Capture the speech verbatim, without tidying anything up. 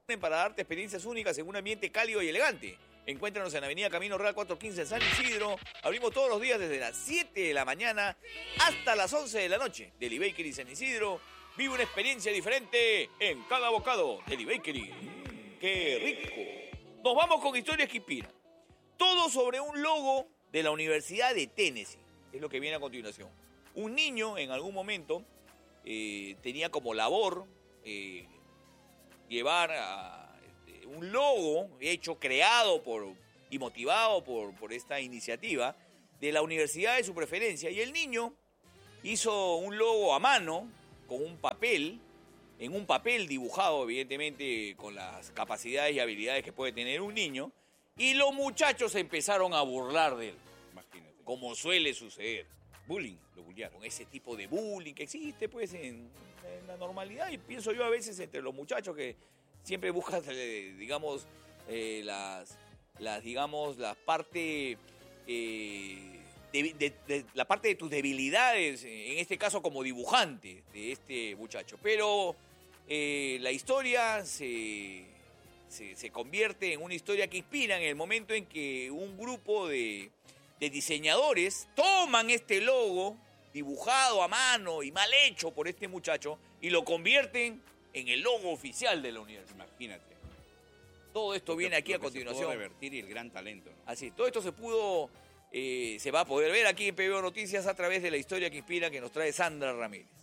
para darte experiencias únicas en un ambiente cálido y elegante. Encuéntranos en Avenida Camino Real cuatrocientos quince en San Isidro. Abrimos todos los días desde las siete de la mañana hasta las once de la noche. Deli Bakery San Isidro. Vive una experiencia diferente en cada bocado. Deli Bakery. ¡Qué rico! Nos vamos con historias que inspiran. Todo sobre un logo de la Universidad de Tennessee. Es lo que viene a continuación. Un niño en algún momento eh, tenía como labor eh, llevar a un logo hecho, creado por, y motivado por, por esta iniciativa de la universidad de su preferencia. Y el niño hizo un logo a mano, con un papel, en un papel dibujado, evidentemente, con las capacidades y habilidades que puede tener un niño. Y los muchachos empezaron a burlar de él. Imagínate. Como suele suceder. Bullying, lo bullearon. Con ese tipo de bullying que existe, pues, en, en la normalidad. Y pienso yo a veces entre los muchachos que siempre buscan, eh, digamos, eh, las, las, digamos, la parte, eh, de, de, de, la parte de tus debilidades, en este caso como dibujante de este muchacho. Pero eh, la historia se, se, se convierte en una historia que inspira en el momento en que un grupo de, de diseñadores toman este logo dibujado a mano y mal hecho por este muchacho y lo convierten en el logo oficial de la universidad. Imagínate. Todo esto viene aquí a continuación. Se pudo revertir y el gran talento, ¿no? Así, todo esto se pudo, eh, se va a poder ver aquí en P B O Noticias a través de la historia que inspira que nos trae Sandra Ramírez.